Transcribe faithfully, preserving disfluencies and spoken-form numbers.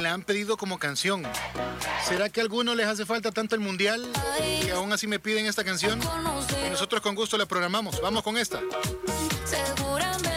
la han pedido como canción. ¿Será que a algunos les hace falta tanto el mundial y aún así me piden esta canción? Y nosotros con gusto la programamos. Vamos con esta.